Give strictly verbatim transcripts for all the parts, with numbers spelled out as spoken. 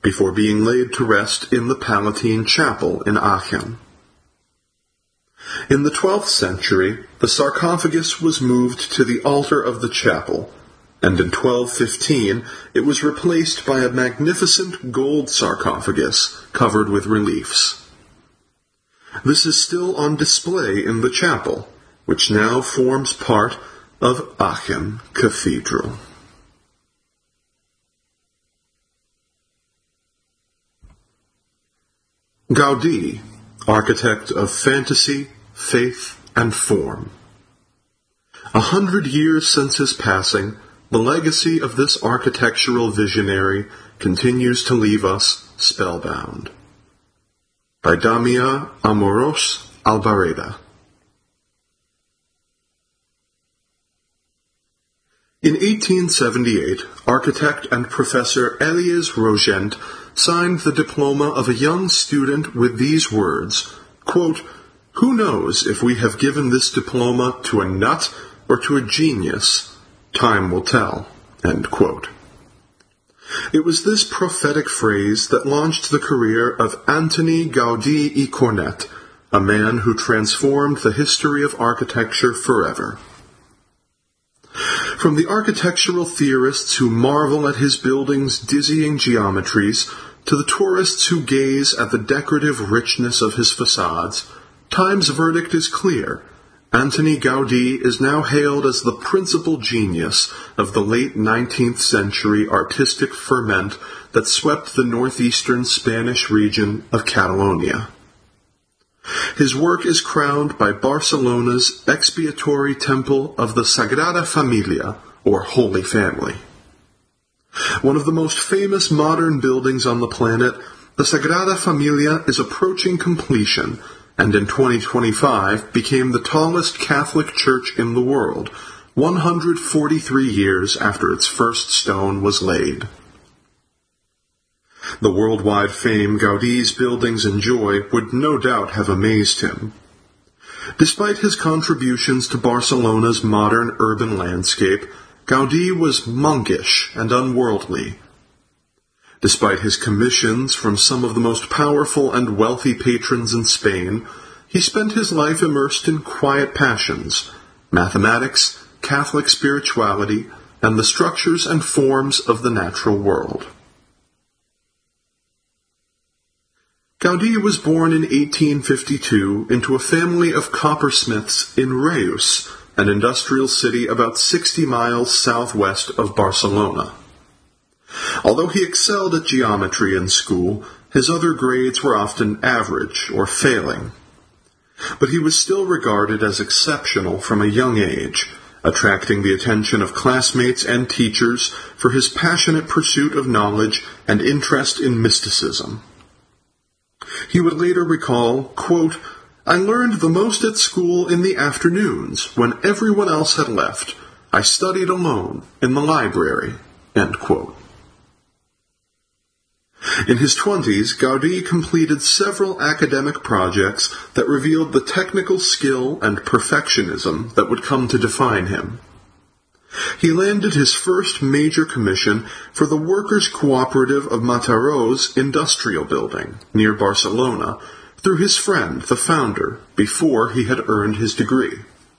before being laid to rest in the Palatine Chapel in Aachen. In the twelfth century, the sarcophagus was moved to the altar of the chapel, and in twelve fifteen it was replaced by a magnificent gold sarcophagus covered with reliefs. This is still on display in the chapel, which now forms part of Aachen Cathedral. Gaudí, architect of fantasy, faith, and form. A hundred years since his passing, the legacy of this architectural visionary continues to leave us spellbound. By Damia Amorós Albareda. In eighteen seventy-eight, architect and professor Elias Rogent signed the diploma of a young student with these words, quote, "Who knows if we have given this diploma to a nut or to a genius? Time will tell." End quote. It was this prophetic phrase that launched the career of Antoni Gaudí i Cornet, a man who transformed the history of architecture forever. From the architectural theorists who marvel at his buildings' dizzying geometries, to the tourists who gaze at the decorative richness of his facades, time's verdict is clear. Antoni Gaudí is now hailed as the principal genius of the late nineteenth century artistic ferment that swept the northeastern Spanish region of Catalonia. His work is crowned by Barcelona's expiatory temple of the Sagrada Familia, or Holy Family. One of the most famous modern buildings on the planet, the Sagrada Familia is approaching completion, and in twenty twenty-five became the tallest Catholic church in the world, one hundred forty-three years after its first stone was laid. The worldwide fame Gaudí's buildings enjoy would no doubt have amazed him. Despite his contributions to Barcelona's modern urban landscape, Gaudí was monkish and unworldly. Despite his commissions from some of the most powerful and wealthy patrons in Spain, he spent his life immersed in quiet passions, mathematics, Catholic spirituality, and the structures and forms of the natural world. Gaudí was born in eighteen fifty-two into a family of coppersmiths in Reus, an industrial city about sixty miles southwest of Barcelona. Although he excelled at geometry in school, his other grades were often average or failing. But he was still regarded as exceptional from a young age, attracting the attention of classmates and teachers for his passionate pursuit of knowledge and interest in mysticism. He would later recall, quote, "I learned the most at school in the afternoons, when everyone else had left. I studied alone in the library." End quote. In his twenties, Gaudí completed several academic projects that revealed the technical skill and perfectionism that would come to define him. He landed his first major commission for the Workers' Cooperative of Mataró's industrial building, near Barcelona, through his friend, the founder, before he had earned his degree.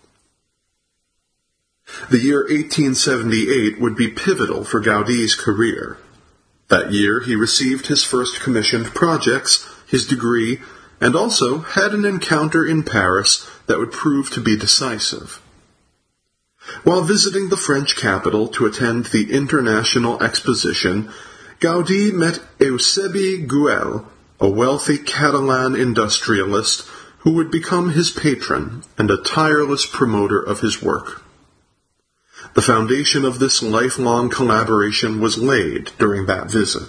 The year eighteen seventy-eight would be pivotal for Gaudí's career. That year he received his first commissioned projects, his degree, and also had an encounter in Paris that would prove to be decisive. While visiting the French capital to attend the International Exposition, Gaudí met Eusebi Güell, a wealthy Catalan industrialist who would become his patron and a tireless promoter of his work. The foundation of this lifelong collaboration was laid during that visit.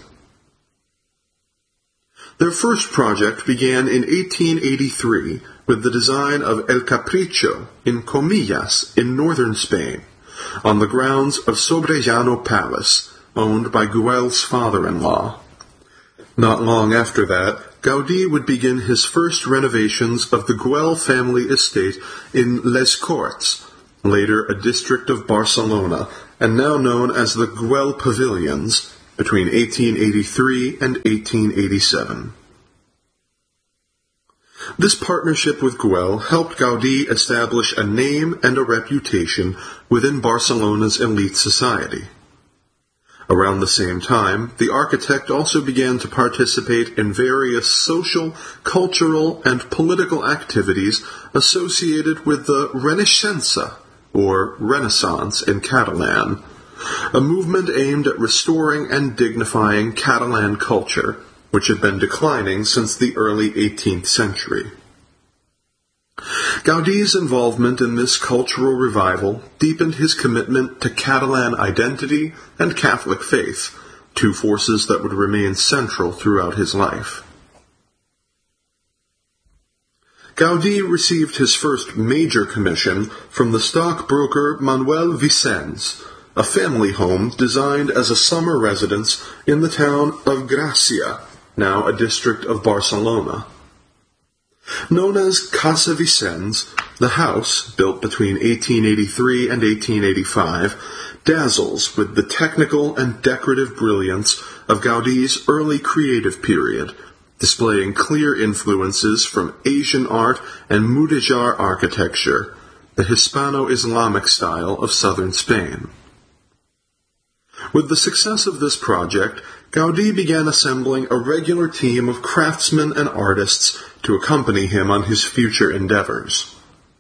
Their first project began in eighteen eighty-three with the design of El Capricho in Comillas in northern Spain, on the grounds of Sobrellano Palace, owned by Güell's father-in-law. Not long after that, Gaudí would begin his first renovations of the Güell family estate in Les Corts, later a district of Barcelona, and now known as the Güell Pavilions, between eighteen eighty-three and eighteen eighty-seven. This partnership with Güell helped Gaudí establish a name and a reputation within Barcelona's elite society. Around the same time, the architect also began to participate in various social, cultural, and political activities associated with the Renaixença, or Renaissance in Catalan, a movement aimed at restoring and dignifying Catalan culture, which had been declining since the early eighteenth century. Gaudí's involvement in this cultural revival deepened his commitment to Catalan identity and Catholic faith, two forces that would remain central throughout his life. Gaudí received his first major commission from the stockbroker Manuel Vicens, a family home designed as a summer residence in the town of Gràcia, now a district of Barcelona. Known as Casa Vicens, the house, built between eighteen eighty-three and eighteen eighty-five, dazzles with the technical and decorative brilliance of Gaudí's early creative period, displaying clear influences from Asian art and Mudéjar architecture, the Hispano-Islamic style of southern Spain. With the success of this project, Gaudí began assembling a regular team of craftsmen and artists to accompany him on his future endeavors.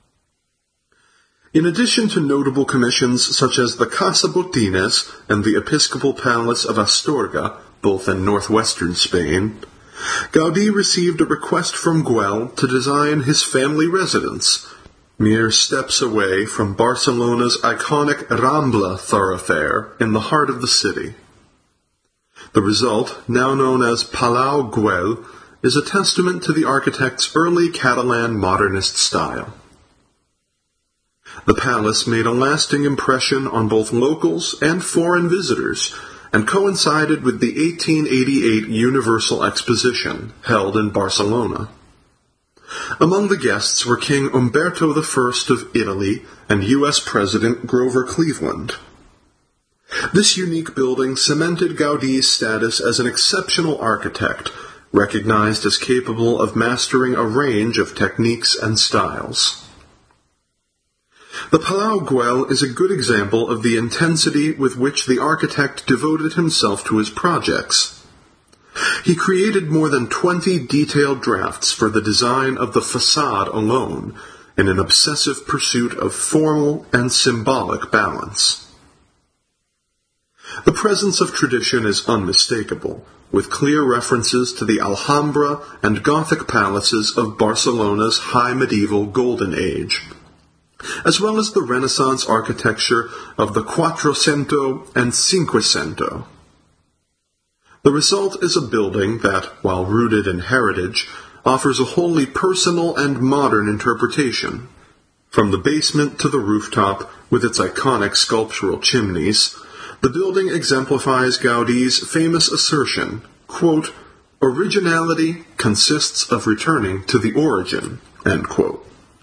In addition to notable commissions such as the Casa Botines and the Episcopal Palace of Astorga, both in northwestern Spain, Gaudí received a request from Güell to design his family residence, mere steps away from Barcelona's iconic Rambla thoroughfare in the heart of the city. The result, now known as Palau Güell, is a testament to the architect's early Catalan modernist style. The palace made a lasting impression on both locals and foreign visitors, and coincided with the eighteen eighty-eight Universal Exposition, held in Barcelona. Among the guests were King Umberto the First of Italy and U S President Grover Cleveland. This unique building cemented Gaudí's status as an exceptional architect, recognized as capable of mastering a range of techniques and styles. The Palau Güell is a good example of the intensity with which the architect devoted himself to his projects. He created more than twenty detailed drafts for the design of the facade alone, in an obsessive pursuit of formal and symbolic balance. The presence of tradition is unmistakable, with clear references to the Alhambra and Gothic palaces of Barcelona's high medieval Golden Age, as well as the Renaissance architecture of the Quattrocento and Cinquecento. The result is a building that, while rooted in heritage, offers a wholly personal and modern interpretation. From the basement to the rooftop, with its iconic sculptural chimneys, the building exemplifies Gaudí's famous assertion, quote, "Originality consists of returning to the origin," end quote.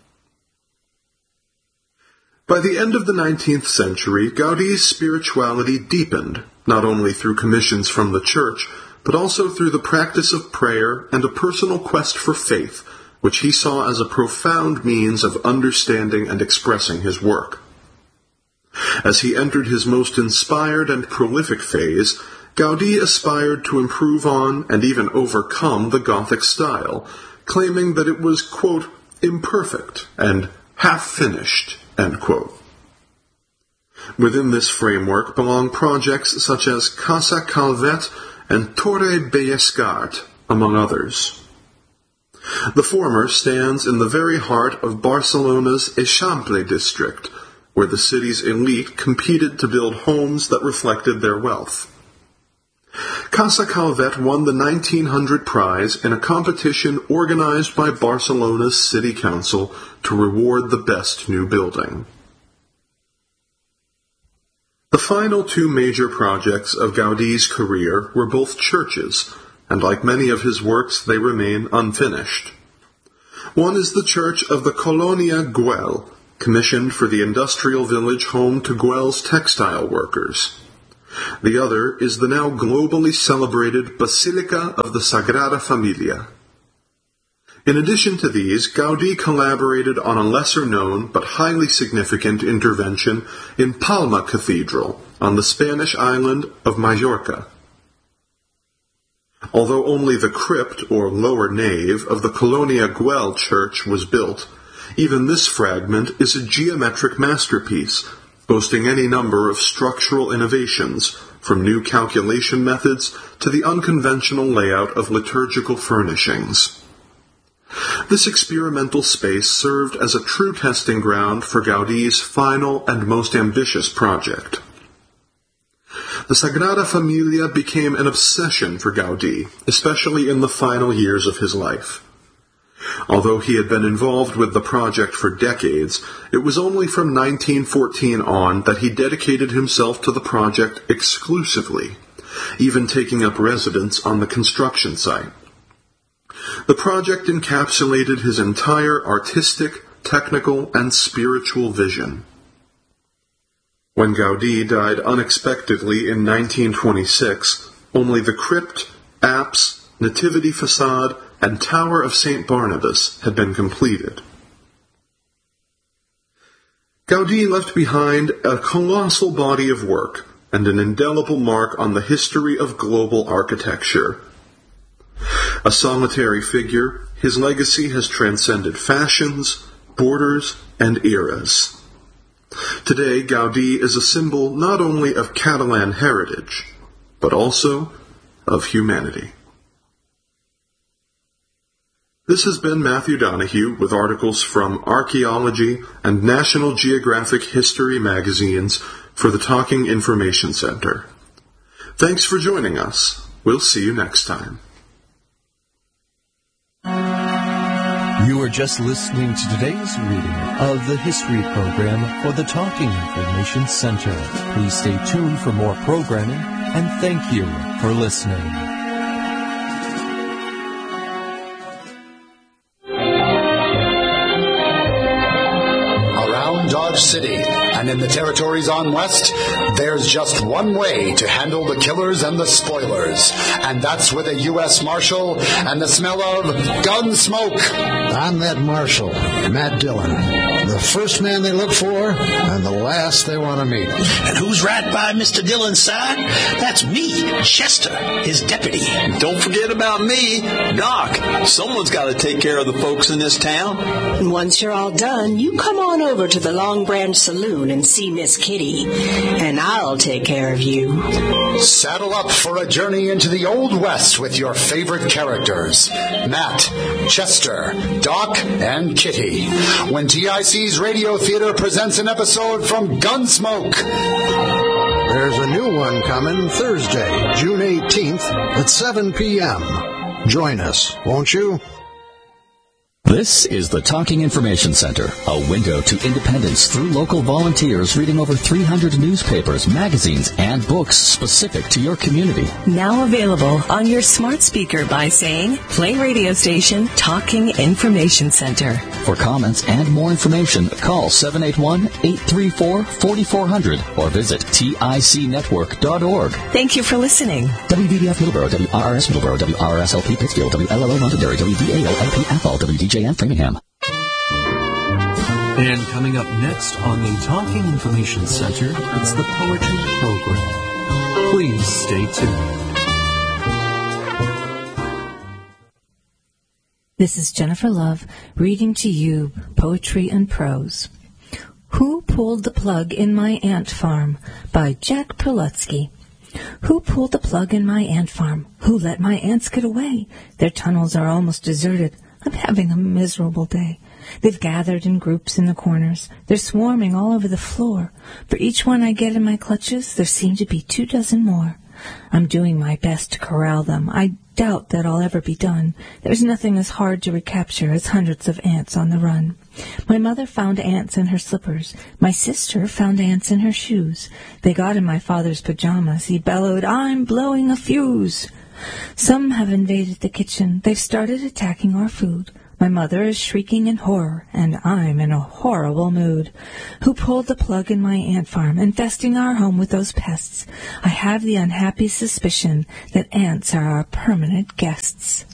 By the end of the nineteenth century, Gaudí's spirituality deepened, not only through commissions from the Church, but also through the practice of prayer and a personal quest for faith, which he saw as a profound means of understanding and expressing his work. As he entered his most inspired and prolific phase, Gaudí aspired to improve on and even overcome the Gothic style, claiming that it was, quote, "imperfect" and half-finished, end quote. Within this framework belong projects such as Casa Calvet and Torre Bellescart, among others. The former stands in the very heart of Barcelona's Eixample district, where the city's elite competed to build homes that reflected their wealth. Casa Calvet won the nineteen hundred prize in a competition organized by Barcelona's City Council to reward the best new building. The final two major projects of Gaudí's career were both churches, and like many of his works, they remain unfinished. One is the church of the Colonia Güell, commissioned for the industrial village home to Güell's textile workers. The other is the now globally celebrated Basilica of the Sagrada Familia. In addition to these, Gaudí collaborated on a lesser-known but highly significant intervention in Palma Cathedral on the Spanish island of Majorca. Although only the crypt, or lower nave, of the Colonia Güell church was built, even this fragment is a geometric masterpiece, boasting any number of structural innovations, from new calculation methods to the unconventional layout of liturgical furnishings. This experimental space served as a true testing ground for Gaudí's final and most ambitious project. The Sagrada Familia became an obsession for Gaudí, especially in the final years of his life. Although he had been involved with the project for decades, it was only from nineteen fourteen on that he dedicated himself to the project exclusively, even taking up residence on the construction site. The project encapsulated his entire artistic, technical, and spiritual vision. When Gaudí died unexpectedly in nineteen twenty-six, only the crypt, apse, nativity facade, and Tower of Saint Barnabas had been completed. Gaudí left behind a colossal body of work and an indelible mark on the history of global architecture. A solitary figure, his legacy has transcended fashions, borders, and eras. Today, Gaudí is a symbol not only of Catalan heritage, but also of humanity. This has been Matthew Donahue with articles from Archaeology and National Geographic History magazines for the Talking Information Center. Thanks for joining us. We'll see you next time. You are just listening to today's reading of the History Program for the Talking Information Center. Please stay tuned for more programming, and thank you for listening. Around Dodge City and in the territories on West, there's just one way to handle the killers and the spoilers, and that's with a U S Marshal and the smell of gun smoke. I'm that Marshal, Matt Dillon, the first man they look for and the last they want to meet. And who's right by Mister Dillon's side? That's me, Chester, his deputy. And don't forget about me, Doc. Someone's got to take care of the folks in this town. And once you're all done, you come on over to the Long Branch Saloon and see Miss Kitty, and I'll take care of you. Saddle up for a journey into the Old West with your favorite characters, Matt, Chester, Doc, and Kitty, when T I C's Radio Theater presents an episode from Gunsmoke. There's a new one coming Thursday, June eighteenth at seven p.m. Join us, won't you? This is the Talking Information Center, a window to independence through local volunteers reading over three hundred newspapers, magazines, and books specific to your community. Now available on your smart speaker by saying, play radio station Talking Information Center. For comments and more information, call seven eight one, eight three four, four four zero zero or visit tic network dot org. Thank you for listening. W V D F Middleborough, W R R S Middleborough, W R R S L P Pittsfield, W L L O Londonderry, W D A O L P Athol, W D J and Framingham. And coming up next on the Talking Information Center, it's the Poetry Program. Please stay tuned. This is Jennifer Love reading to you Poetry and Prose. Who Pulled the Plug in My Ant Farm by Jack Perlutsky. Who pulled the plug in my ant farm? Who let my ants get away? Their tunnels are almost deserted. I'm having a miserable day. They've gathered in groups in the corners. They're swarming all over the floor. For each one I get in my clutches, there seem to be two dozen more. I'm doing my best to corral them. I doubt that I'll ever be done. There's nothing as hard to recapture as hundreds of ants on the run. My mother found ants in her slippers. My sister found ants in her shoes. They got in my father's pajamas. He bellowed, "I'm blowing a fuse." Some have invaded the kitchen. They've started attacking our food. My mother is shrieking in horror, and I'm in a horrible mood. Who pulled the plug in my ant farm, infesting our home with those pests? I have the unhappy suspicion that ants are our permanent guests.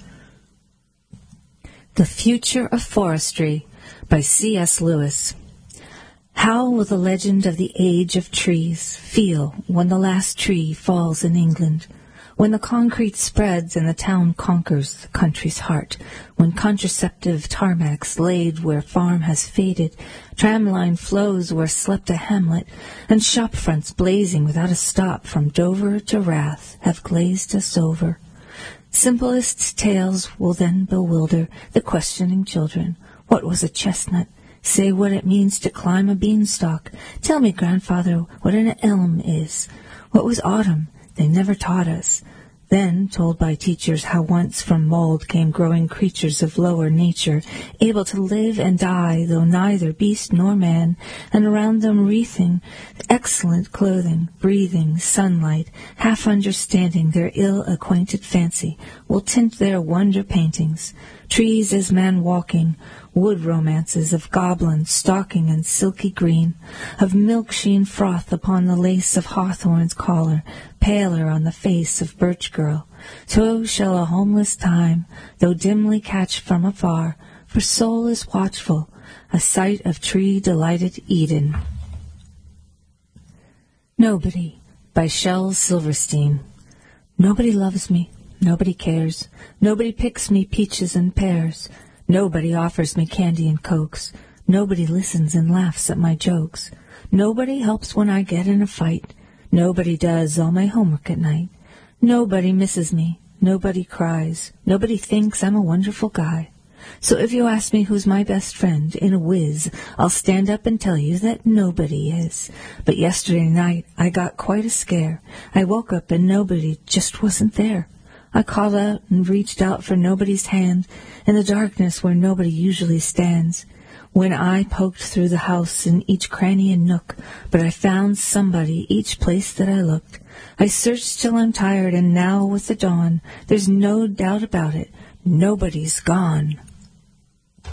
The Future of Forestry by C S Lewis. How will the legend of the age of trees feel when the last tree falls in England? When the concrete spreads and the town conquers the country's heart, when contraceptive tarmacs laid where farm has faded, tramline flows where slept a hamlet, and shop fronts blazing without a stop from Dover to Rath have glazed us over. Simplest tales will then bewilder the questioning children. What was a chestnut? Say what it means to climb a beanstalk. Tell me, grandfather, what an elm is. What was autumn? They never taught us. Then, told by teachers how once from mold came growing creatures of lower nature, able to live and die, though neither beast nor man, and around them wreathing excellent clothing, breathing sunlight, half understanding their ill-acquainted fancy, will tint their wonder paintings. Trees as man walking, wood romances of goblins stalking in silky green, of milk-sheen froth upon the lace of hawthorn's collar, paler on the face of birch girl. So shall a homeless time, though dimly catch from afar, for soul is watchful, a sight of tree-delighted Eden. Nobody by Shel Silverstein. Nobody loves me. Nobody cares. Nobody picks me peaches and pears. Nobody offers me candy and cokes. Nobody listens and laughs at my jokes. Nobody helps when I get in a fight. Nobody does all my homework at night. Nobody misses me. Nobody cries. Nobody thinks I'm a wonderful guy. So if you ask me who's my best friend in a whiz, I'll stand up and tell you that nobody is. But yesterday night I got quite a scare. I woke up and nobody just wasn't there. I called out and reached out for nobody's hand in the darkness where nobody usually stands. When I poked through the house in each cranny and nook, but I found somebody each place that I looked. I searched till I'm tired, and now with the dawn, there's no doubt about it, nobody's gone.